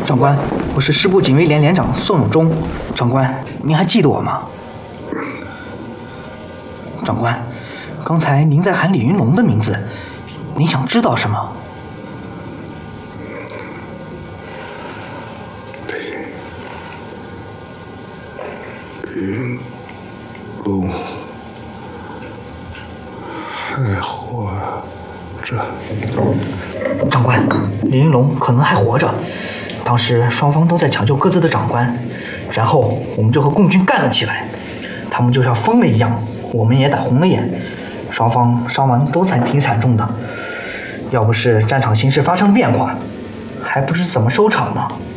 长官，我是师部警卫连连长宋永忠。长官，您还记得我吗？长官，刚才您在喊李云龙的名字，您想知道什么？ 云龙还活着。 长官，李云龙可能还活着。当时双方都在抢救各自的长官，然后我们就和共军干了起来。他们就像疯了一样，我们也打红了眼。双方伤亡都挺惨重的。要不是战场形势发生变化，还不知怎么收场呢。